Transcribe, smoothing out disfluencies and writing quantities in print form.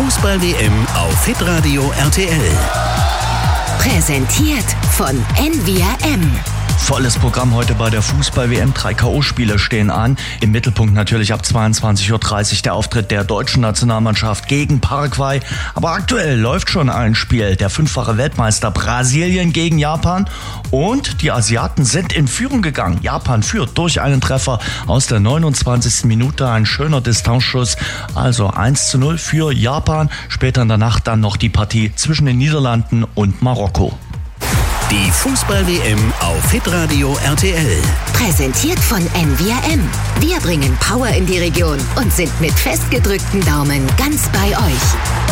Fußball-WM auf Hitradio RTL. Präsentiert von NVRM. Volles Programm heute bei der Fußball-WM. 3 K.O.-Spiele stehen an. Im Mittelpunkt natürlich ab 22:30 Uhr der Auftritt der deutschen Nationalmannschaft gegen Paraguay. Aber aktuell läuft schon ein Spiel. Der 5-fache Weltmeister Brasilien gegen Japan. Und die Asiaten sind in Führung gegangen. Japan führt durch einen Treffer aus der 29. Minute. Ein schöner Distanzschuss. Also 1:0 für Japan. Später in der Nacht dann noch die Partie zwischen den Niederlanden und Marokko. Die Fußball-WM auf Hitradio RTL. Präsentiert von NVRM. Wir bringen Power in die Region und sind mit festgedrückten Daumen ganz bei euch.